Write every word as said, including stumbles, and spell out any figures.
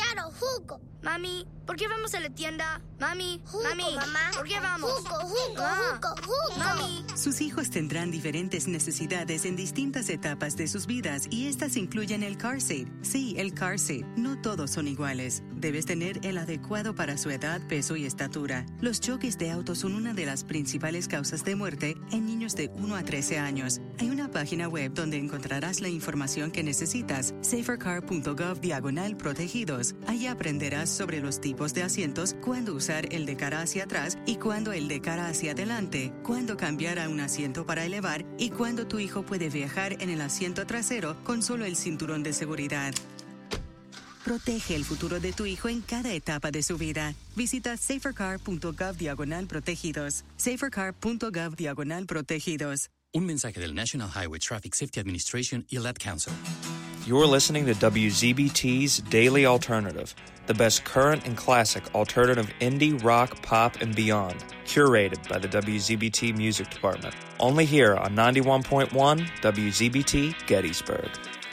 Claro, jugo. Mami, ¿por qué vamos a la tienda? Mami, Jugo, mami, mamá. ¿por qué vamos? Jugo, jugo, Ah, jugo, jugo. Mami. Sus hijos tendrán diferentes necesidades en distintas etapas de sus vidas y estas incluyen el car seat. Sí, el car seat. No todos son iguales. Debes tener el adecuado para su edad, peso y estatura. Los choques de auto son una de las principales causas de muerte en niños de uno a trece años. Hay una página web donde encontrarás la información que necesitas, safercar.gov diagonal protegidos. Allí aprenderás sobre los tipos de asientos, cuándo usar el de cara hacia atrás y cuándo el de cara hacia adelante, cuándo cambiar a un asiento para elevar y cuándo tu hijo puede viajar en el asiento trasero con solo el cinturón de seguridad. Protege el futuro de tu hijo en cada etapa de su vida. Visita safercar.gov diagonal protegidos. safercar.gov diagonal protegidos. Un mensaje del National Highway Traffic Safety Administration y el Ad Council. You're listening to W Z B T's Daily Alternative, the best current and classic alternative indie, rock, pop, and beyond, curated by the W Z B T Music Department. Only here on ninety-one point one W Z B T Gettysburg.